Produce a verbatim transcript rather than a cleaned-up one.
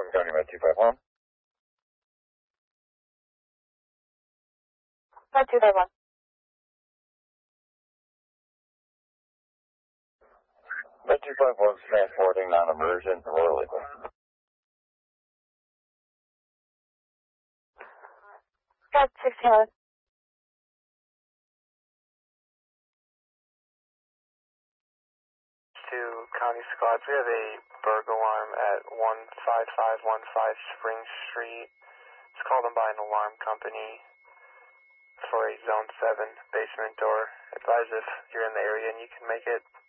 County Med two five one. Med two five one. Med two five one transporting non-emergent Royal Eagle. Got sixteen eleven. Two county squads. We have a burg alarm at one five five one five Spring Street. It's called in by an alarm company for a zone seven basement door. Advise if you're in the area and you can make it.